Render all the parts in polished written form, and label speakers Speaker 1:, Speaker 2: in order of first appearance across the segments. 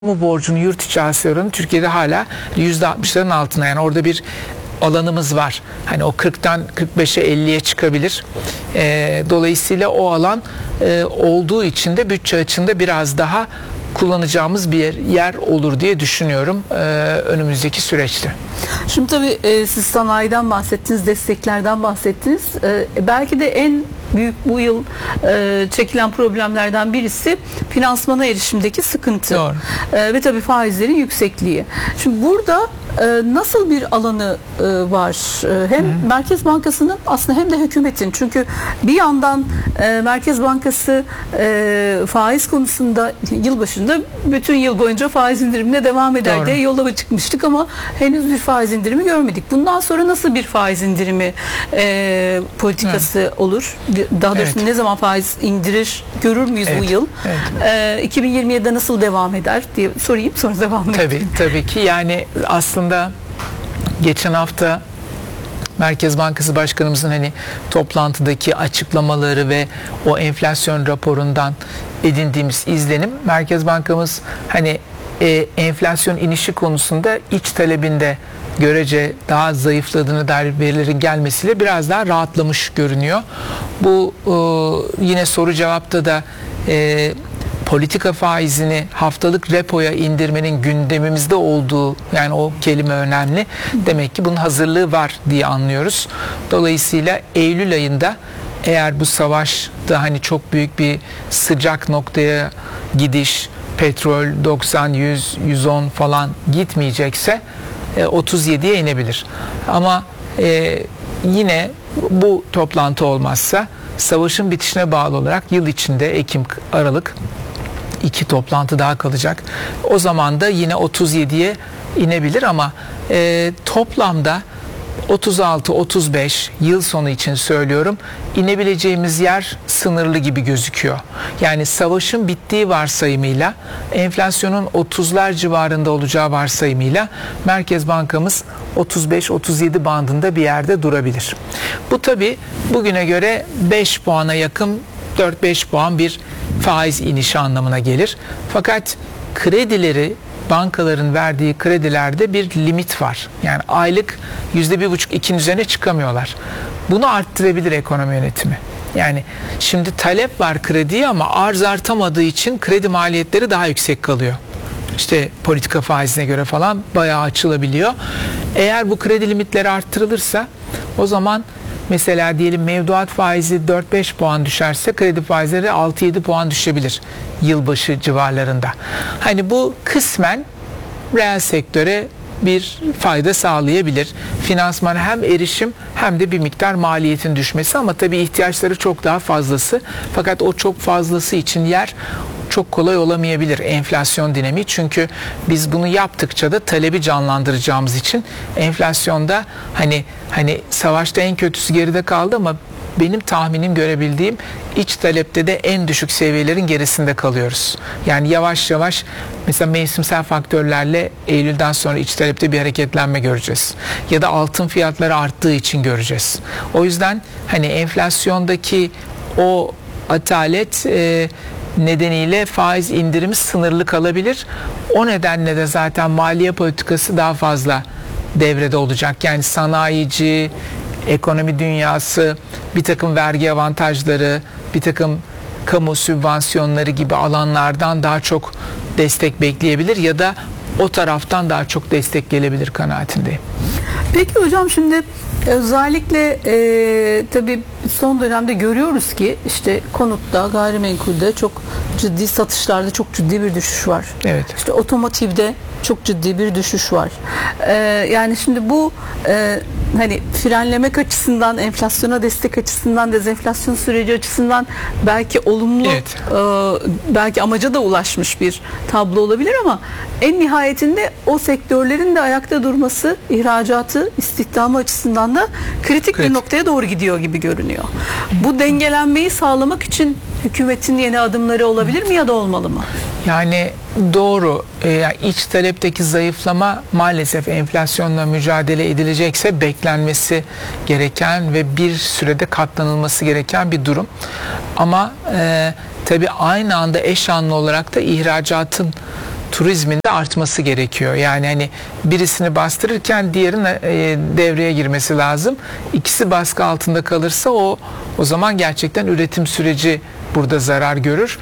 Speaker 1: Kamu borcunun yurt içi hasıla oranı Türkiye'de hala %60'ların altına, yani orada bir alanımız var. Hani o 40'tan 45'e 50'ye çıkabilir. Dolayısıyla o alan olduğu için de bütçe açığında biraz daha kullanacağımız bir yer olur diye düşünüyorum önümüzdeki süreçte.
Speaker 2: Şimdi tabii siz sanayiden bahsettiniz, desteklerden bahsettiniz. Belki de en büyük bu yıl çekilen problemlerden birisi finansmana erişimdeki sıkıntı.
Speaker 1: Doğru.
Speaker 2: Ve tabii faizlerin yüksekliği. Şimdi burada nasıl bir alanı var? Hem Merkez Bankası'nın aslında hem de hükümetin. Çünkü bir yandan Merkez Bankası faiz konusunda yılbaşında bütün yıl boyunca faiz indirimine devam eder
Speaker 1: Doğru.
Speaker 2: diye yola çıkmıştık ama henüz bir faiz indirimi görmedik. Bundan sonra nasıl bir faiz indirimi politikası olur? Daha doğrusu ne zaman faiz indirir görür müyüz bu yıl? 2027'de nasıl devam eder diye sorayım, sonra devam edelim.
Speaker 1: Tabii ki, yani aslında geçen hafta Merkez Bankası Başkanımızın hani toplantıdaki açıklamaları ve o enflasyon raporundan edindiğimiz izlenim, Merkez Bankamız hani enflasyon inişi konusunda iç talebinde görece daha zayıfladığını dair verilerin gelmesiyle biraz daha rahatlamış görünüyor. Bu yine soru cevapta da politika faizini haftalık repoya indirmenin gündemimizde olduğu, yani o kelime önemli. Demek ki bunun hazırlığı var diye anlıyoruz. Dolayısıyla Eylül ayında eğer bu savaşta hani çok büyük bir sıcak noktaya gidiş, petrol 90, 100, 110 falan gitmeyecekse 37'ye inebilir. Ama yine bu toplantı olmazsa savaşın bitişine bağlı olarak yıl içinde Ekim, Aralık 2 toplantı daha kalacak. O zaman da yine 37'ye inebilir ama toplamda 36-35 yıl sonu için söylüyorum, inebileceğimiz yer sınırlı gibi gözüküyor. Yani savaşın bittiği varsayımıyla, enflasyonun 30'lar civarında olacağı varsayımıyla Merkez Bankamız 35-37 bandında bir yerde durabilir. Bu tabii bugüne göre 5 puana yakın, 4-5 puan bir faiz inişi anlamına gelir. Fakat kredileri, bankaların verdiği kredilerde bir limit var. Yani aylık %1,5-2'nin üzerine çıkamıyorlar. Bunu arttırabilir ekonomi yönetimi. Yani şimdi talep var krediye ama arz artamadığı için kredi maliyetleri daha yüksek kalıyor. İşte politika faizine göre falan bayağı açılabiliyor. Eğer bu kredi limitleri arttırılırsa o zaman mesela diyelim mevduat faizi 4-5 puan düşerse kredi faizleri 6-7 puan düşebilir yılbaşı civarlarında. Hani bu kısmen reel sektöre bir fayda sağlayabilir. Finansmana hem erişim hem de bir miktar maliyetin düşmesi, ama tabii ihtiyaçları çok daha fazlası. Fakat o çok fazlası için yer çok kolay olamayabilir enflasyon dinamiği. Çünkü biz bunu yaptıkça da talebi canlandıracağımız için enflasyonda hani savaşta en kötüsü geride kaldı ama benim tahminim, görebildiğim, iç talepte de en düşük seviyelerin gerisinde kalıyoruz. Yani yavaş yavaş mesela mevsimsel faktörlerle Eylül'den sonra iç talepte bir hareketlenme göreceğiz. Ya da altın fiyatları arttığı için göreceğiz. O yüzden hani enflasyondaki o atalet nedeniyle faiz indirimi sınırlı kalabilir. O nedenle de zaten maliye politikası daha fazla devrede olacak. Yani sanayici, ekonomi dünyası, bir takım vergi avantajları, bir takım kamu sübvansiyonları gibi alanlardan daha çok destek bekleyebilir ya da o taraftan daha çok destek gelebilir kanaatindeyim.
Speaker 2: Peki hocam, şimdi özellikle tabii son dönemde görüyoruz ki işte konutta, gayrimenkulde çok ciddi satışlarda çok ciddi bir düşüş var.
Speaker 1: Evet.
Speaker 2: İşte otomotivde çok ciddi bir düşüş var. Yani şimdi bu hani frenlemek açısından, enflasyona destek açısından, dezenflasyon süreci açısından belki olumlu, belki amaca da ulaşmış bir tablo olabilir ama en nihayetinde o sektörlerin de ayakta durması, ihracatı, istihdamı açısından da kritik bir noktaya doğru gidiyor gibi görünüyor. Bu dengelenmeyi sağlamak için hükümetin yeni adımları olabilir mi ya da olmalı mı?
Speaker 1: Yani doğru. İç talepteki zayıflama maalesef enflasyonla mücadele edilecekse beklenmesi gereken ve bir sürede katlanılması gereken bir durum. Ama tabii aynı anda eş anlı olarak da ihracatın turizmin de artması gerekiyor. Yani hani birisini bastırırken diğerinin devreye girmesi lazım. İkisi baskı altında kalırsa o zaman gerçekten üretim süreci burada zarar görür.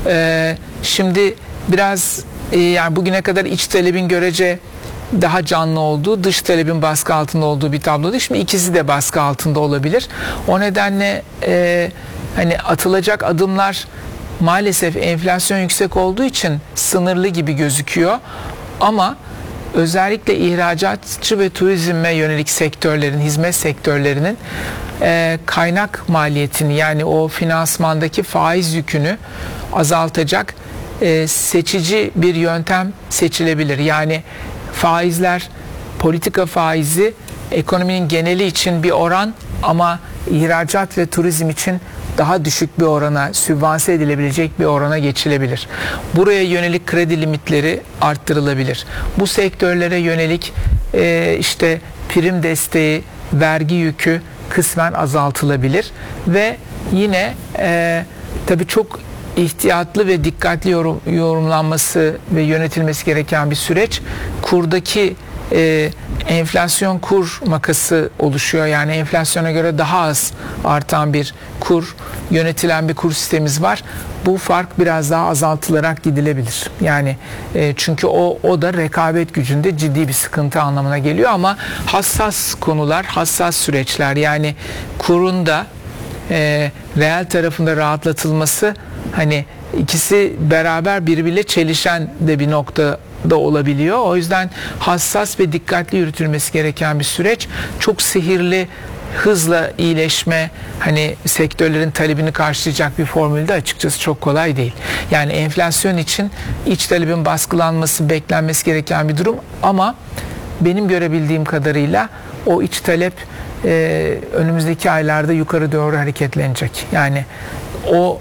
Speaker 1: Şimdi biraz yani bugüne kadar iç talebin görece daha canlı olduğu, dış talebin baskı altında olduğu bir tablo değil. Şimdi ikisi de baskı altında olabilir. O nedenle hani atılacak adımlar maalesef enflasyon yüksek olduğu için sınırlı gibi gözüküyor. Ama özellikle ihracatçı ve turizme yönelik sektörlerin, hizmet sektörlerinin kaynak maliyetini, yani o finansmandaki faiz yükünü azaltacak seçici bir yöntem seçilebilir. Yani faizler, politika faizi ekonominin geneli için bir oran ama ihracat ve turizm için daha düşük bir orana, sübvanse edilebilecek bir orana geçilebilir. Buraya yönelik kredi limitleri arttırılabilir. Bu sektörlere yönelik işte prim desteği, vergi yükü kısmen azaltılabilir ve yine tabii çok ihtiyatlı ve dikkatli yorumlanması ve yönetilmesi gereken bir süreç. Kurdaki enflasyon kur makası oluşuyor. Yani enflasyona göre daha az artan bir kur, yönetilen bir kur sistemimiz var. Bu fark biraz daha azaltılarak gidilebilir. Yani çünkü o da rekabet gücünde ciddi bir sıkıntı anlamına geliyor ama hassas konular, hassas süreçler. Yani kurun da reel tarafında rahatlatılması, hani ikisi beraber birbiriyle çelişen de bir nokta da olabiliyor. O yüzden hassas ve dikkatli yürütülmesi gereken bir süreç. Çok sihirli, hızla iyileşme, hani sektörlerin talebini karşılayacak bir formülde açıkçası çok kolay değil. Yani enflasyon için iç talebin baskılanması beklenmesi gereken bir durum ama benim görebildiğim kadarıyla o iç talep önümüzdeki aylarda yukarı doğru hareketlenecek. Yani o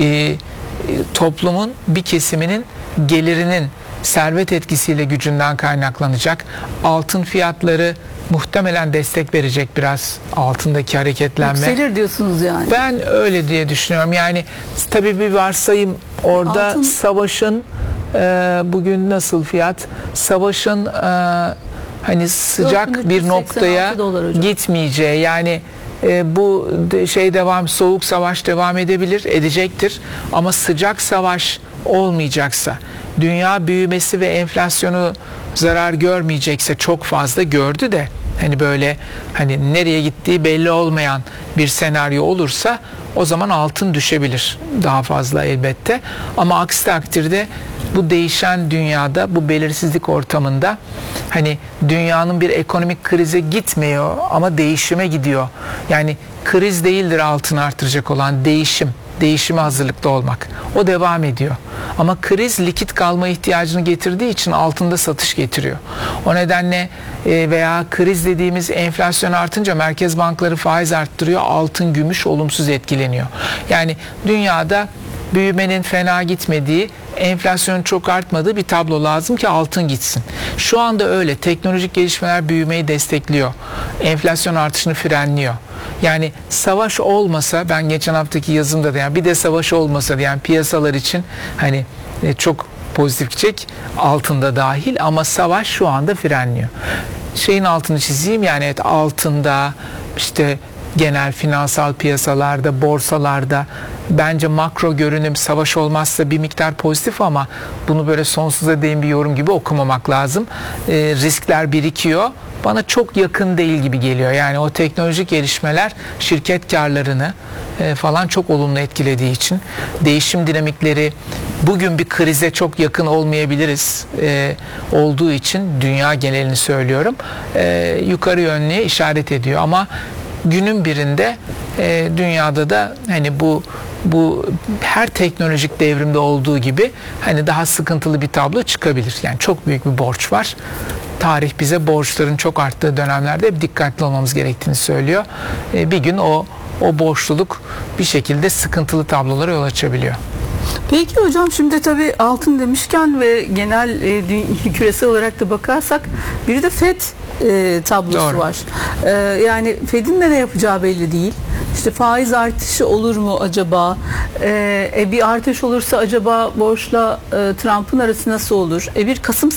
Speaker 1: toplumun bir kesiminin gelirinin servet etkisiyle gücünden kaynaklanacak. Altın fiyatları muhtemelen destek verecek biraz, altındaki hareketlenme.
Speaker 2: Yükselir diyorsunuz yani.
Speaker 1: Ben öyle diye düşünüyorum. Yani tabii bir varsayım orada
Speaker 2: Altın...
Speaker 1: savaşın bugün nasıl fiyat? Savaşın hani sıcak bir noktaya gitmeyeceği, yani bu soğuk savaş devam edecektir ama sıcak savaş olmayacaksa, dünya büyümesi ve enflasyonu zarar görmeyecekse, çok fazla gördü de hani böyle hani nereye gittiği belli olmayan bir senaryo olursa o zaman altın düşebilir daha fazla elbette. Ama aksi takdirde bu değişen dünyada, bu belirsizlik ortamında hani dünyanın bir ekonomik krize gitmiyor ama değişime gidiyor. Yani kriz değildir altını artıracak olan, değişim. Değişime hazırlıklı olmak. O devam ediyor. Ama kriz likit kalma ihtiyacını getirdiği için altında satış getiriyor. O nedenle veya kriz dediğimiz enflasyon artınca merkez bankaları faiz arttırıyor. Altın, gümüş olumsuz etkileniyor. Yani dünyada büyümenin fena gitmediği, enflasyonun çok artmadığı bir tablo lazım ki altın gitsin. Şu anda öyle. Teknolojik gelişmeler büyümeyi destekliyor. Enflasyon artışını frenliyor. Yani savaş olmasa, ben geçen haftaki yazımda da yani bir de savaş olmasa, yani piyasalar için hani çok pozitif gidecek, altında dahil, ama savaş şu anda frenliyor. Şeyin altını çizeyim, yani evet, altında, işte genel finansal piyasalarda, borsalarda bence makro görünüm savaş olmazsa bir miktar pozitif ama bunu böyle sonsuza değin bir yorum gibi okumamak lazım. Riskler birikiyor. Bana çok yakın değil gibi geliyor. Yani o teknolojik gelişmeler şirket karlarını falan çok olumlu etkilediği için, değişim dinamikleri bugün bir krize çok yakın olmayabiliriz olduğu için, dünya genelini söylüyorum, yukarı yönlüye işaret ediyor. Ama günün birinde dünyada da hani bu her teknolojik devrimde olduğu gibi hani daha sıkıntılı bir tablo çıkabilir. Yani çok büyük bir borç var. Tarih bize borçların çok arttığı dönemlerde hep dikkatli olmamız gerektiğini söylüyor. Bir gün o borçluluk bir şekilde sıkıntılı tablolara yol açabiliyor.
Speaker 2: Peki hocam, şimdi tabii altın demişken ve genel küresel olarak da bakarsak bir de FED tablosu
Speaker 1: Doğru.
Speaker 2: var. Yani FED'in de ne yapacağı belli değil. İşte faiz artışı olur mu acaba? Bir artış olursa acaba borçla Trump'ın arası nasıl olur? Bir Kasım